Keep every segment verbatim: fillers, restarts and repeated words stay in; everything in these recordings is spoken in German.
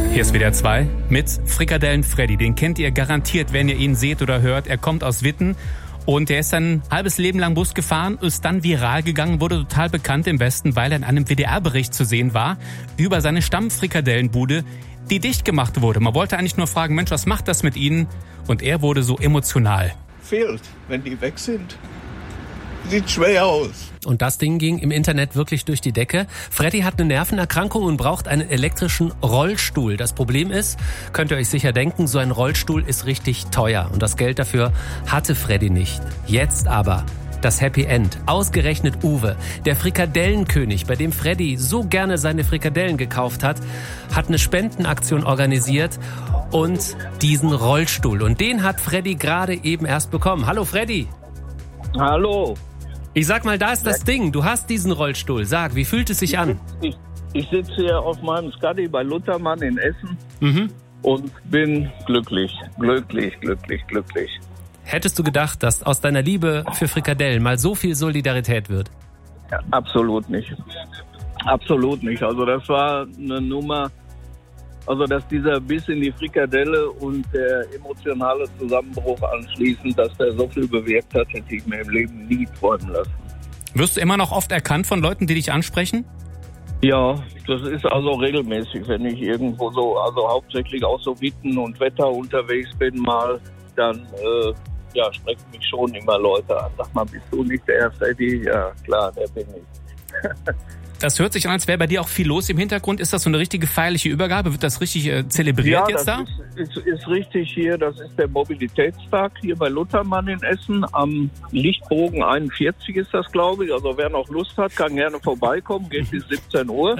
Hier ist W D R zwei mit Frikadellen Freddy. Den kennt ihr garantiert, wenn ihr ihn seht oder hört. Er kommt aus Witten und er ist ein halbes Leben lang Bus gefahren, ist dann viral gegangen, wurde total bekannt im Westen, weil er in einem W D R-Bericht zu sehen war über seine Stammfrikadellenbude, die dicht gemacht wurde. Man wollte eigentlich nur fragen, Mensch, was macht das mit Ihnen? Und er wurde so emotional. Fehlt, wenn die weg sind. Sieht schwer aus. Und das Ding ging im Internet wirklich durch die Decke. Freddy hat eine Nervenerkrankung und braucht einen elektrischen Rollstuhl. Das Problem ist, könnt ihr euch sicher denken, so ein Rollstuhl ist richtig teuer. Und das Geld dafür hatte Freddy nicht. Jetzt aber das Happy End. Ausgerechnet Uwe, der Frikadellenkönig, bei dem Freddy so gerne seine Frikadellen gekauft hat, hat eine Spendenaktion organisiert und diesen Rollstuhl. Und den hat Freddy gerade eben erst bekommen. Hallo Freddy. Hallo. Ich sag mal, da ist das Ding. Du hast diesen Rollstuhl. Sag, wie fühlt es sich an? Ich, ich sitze hier auf meinem Scuddy bei Luthermann in Essen Mhm. und bin glücklich, glücklich, glücklich, glücklich. Hättest du gedacht, dass aus deiner Liebe für Frikadellen mal so viel Solidarität wird? Ja, absolut nicht. Absolut nicht. Also das war eine Nummer, also dass dieser Biss in die Frikadelle und der emotionale Zusammenbruch anschließend, dass der so viel bewirkt hat, hätte ich mir im Leben nie träumen lassen. Wirst du immer noch oft erkannt von Leuten, die dich ansprechen? Ja, das ist also regelmäßig, wenn ich irgendwo so, also hauptsächlich auch so Witten und Wetter unterwegs bin mal, dann äh, ja, sprechen mich schon immer Leute an. Sag mal, bist du nicht der Freddy? Ja, klar, der bin ich. Das hört sich an, als wäre bei dir auch viel los im Hintergrund. Ist das so eine richtige feierliche Übergabe? Wird das richtig äh, zelebriert ja, jetzt da? Ja, das ist, ist, ist richtig hier. Das ist der Mobilitätstag hier bei Luthermann in Essen. Am Lichtbogen einundvierzig ist das, glaube ich. Also wer noch Lust hat, kann gerne vorbeikommen. Geht bis siebzehn Uhr.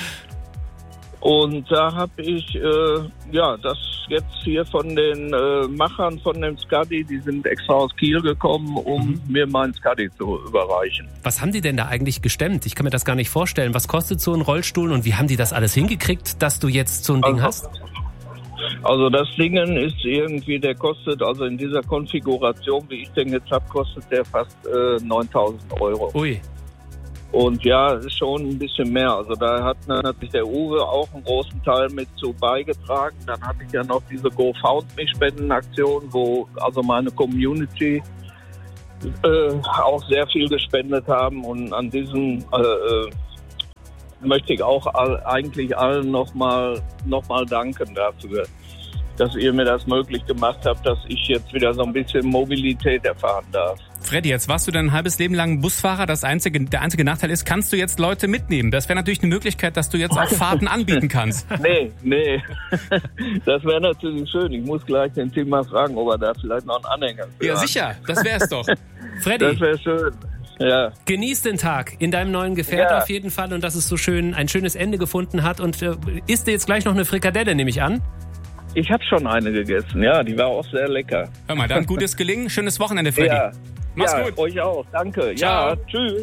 Und da habe ich, äh, ja, das jetzt hier von den äh, Machern von dem Scuddy, die sind extra aus Kiel gekommen, um mhm. mir meinen Scuddy zu überreichen. Was haben die denn da eigentlich gestemmt? Ich kann mir das gar nicht vorstellen. Was kostet so ein Rollstuhl und wie haben die das alles hingekriegt, dass du jetzt so ein Ding also, hast? Also das Ding ist irgendwie, der kostet, also in dieser Konfiguration, wie ich den jetzt habe, kostet der fast äh, neuntausend Euro. Ui. Und ja, ist schon ein bisschen mehr. Also da hat natürlich der Uwe auch einen großen Teil mit zu beigetragen. Dann hatte ich ja noch diese GoFundMe-Spendenaktion, wo also meine Community äh, auch sehr viel gespendet haben. Und an diesen äh, äh, möchte ich auch all, eigentlich allen nochmal noch mal danken dafür, dass ihr mir das möglich gemacht habt, dass ich jetzt wieder so ein bisschen Mobilität erfahren darf. Freddy, jetzt warst du dein halbes Leben lang Busfahrer. Das einzige, der einzige Nachteil ist, kannst du jetzt Leute mitnehmen? Das wäre natürlich eine Möglichkeit, dass du jetzt auch Fahrten anbieten kannst. Nee, nee. Das wäre natürlich schön. Ich muss gleich den Tim mal fragen, ob er da vielleicht noch einen Anhänger für Ja, hat. sicher. Das wär's doch. Freddy, Das wäre schön. Ja. genieß den Tag in deinem neuen Gefährt Ja. auf jeden Fall und dass es so schön ein schönes Ende gefunden hat. Und äh, isst dir jetzt gleich noch eine Frikadelle, nehme ich an? Ich habe schon eine gegessen. Ja, die war auch sehr lecker. Hör mal, dann gutes Gelingen. Schönes Wochenende, Freddy. Ja. Mach's ja, gut. euch auch. Danke. Ciao. Ja, tschüss.